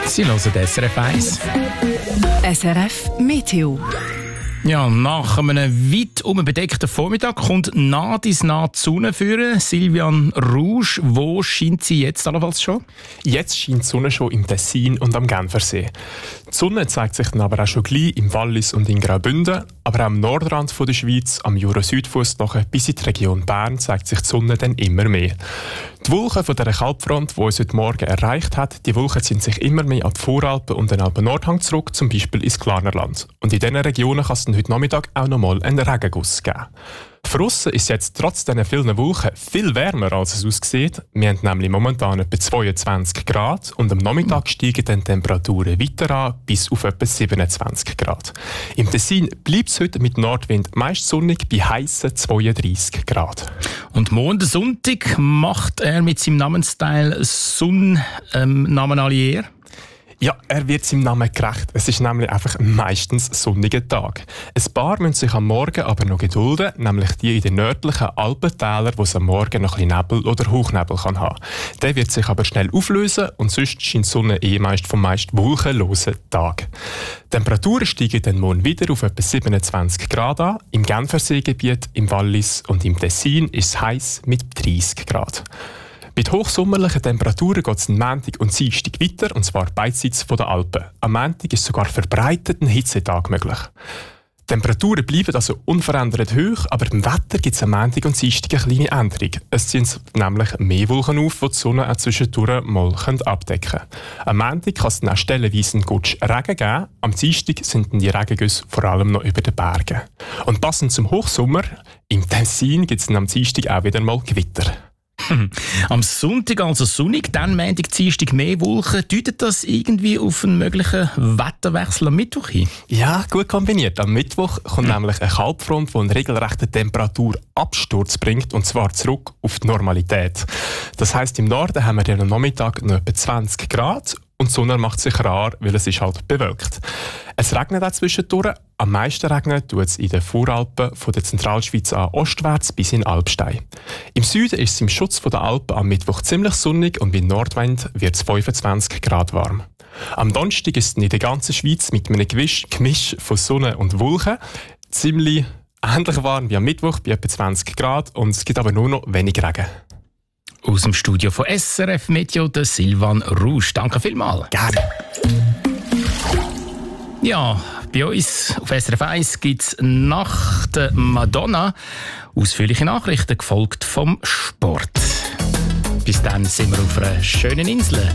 Sie hören SRF 1. SRF Meteo. Ja, nach einem weit bedeckten Vormittag kommt nah die Sonne führen. Silvian Rouge, wo scheint sie jetzt allenfalls schon? Jetzt scheint die Sonne schon im Tessin und am Genfersee. Die Sonne zeigt sich dann aber auch schon gleich im Wallis und in Graubünden, aber auch am Nordrand der Schweiz, am Jura-Südfuss nachher bis in die Region Bern zeigt sich die Sonne dann immer mehr. Die Wolken von dieser Kaltfront, die uns heute Morgen erreicht hat, die Wolken ziehen sich immer mehr an die Voralpen und den Alpen-Nordhang zurück, zum Beispiel ins Glarnerland. Und in diesen Regionen kann es dann heute Nachmittag auch nochmal einen Regenguss geben. Draussen ist es jetzt trotz diesen vielen Wolken viel wärmer, als es aussieht. Wir haben nämlich momentan etwa 22 Grad und am Nachmittag steigen dann die Temperaturen weiter an, bis auf etwa 27 Grad. Im Tessin bleibt es heute mit Nordwind meist sonnig bei heissen 32 Grad. Und morgen Sonntag macht er mit seinem Namensteil Namen Allier. Ja, er wird seinem Namen gerecht. Es ist nämlich einfach meistens sonniger Tag. Ein paar müssen sich am Morgen aber noch gedulden, nämlich die in den nördlichen Alpentälern, wo es am Morgen noch ein bisschen Nebel oder Hochnebel kann haben. Der wird sich aber schnell auflösen und sonst scheint die Sonne meist vom meist wolkenlosen Tag. Die Temperaturen steigen dann morgen wieder auf etwa 27 Grad an. Im Genferseegebiet, im Wallis und im Tessin ist es heiß mit 30 Grad. Mit hochsommerlichen Temperaturen geht es am Montag und Dienstag weiter, und zwar beidseits von den Alpen. Am Montag ist sogar verbreitet ein Hitzetag möglich. Die Temperaturen bleiben also unverändert hoch, aber im Wetter gibt es am Montag und Dienstag eine kleine Änderung. Es ziehen nämlich mehr Wolken auf, die die Sonne auch zwischendurch mal abdecken können. Am Montag kann es dann auch stellenweise einen Gutsch Regen geben. Am Dienstag sind dann die Regengüsse vor allem noch über den Bergen. Und passend zum Hochsommer, im Tessin gibt es dann am Dienstag auch wieder mal Gewitter. Am Sonntag also sonnig, dann Montag, Dienstag mehr Wolken. Deutet das irgendwie auf einen möglichen Wetterwechsel am Mittwoch hin? Ja, gut kombiniert. Am Mittwoch kommt nämlich eine Kaltfront, die einen regelrechten Temperaturabsturz bringt, und zwar zurück auf die Normalität. Das heisst, im Norden haben wir dann am Nachmittag noch etwa 20 Grad und die Sonne macht sich rar, weil es ist halt bewölkt. Es regnet auch zwischendurch. Am meisten regnet tut es in den Voralpen von der Zentralschweiz an ostwärts bis in Alpstein. Im Süden ist es im Schutz der Alpen am Mittwoch ziemlich sonnig und bei Nordwind wird es 25 Grad warm. Am Donnerstag ist es in der ganzen Schweiz mit einem Gemisch von Sonne und Wolken ziemlich ähnlich warm wie am Mittwoch bei etwa 20 Grad, und es gibt aber nur noch wenig Regen. Aus dem Studio von SRF Meteo, der Silvian Rouge. Danke vielmals. Gerne. Ja, bei uns auf SRF 1 gibt es nach der Madonna ausführliche Nachrichten, gefolgt vom Sport. Bis dann sind wir auf einer schönen Insel.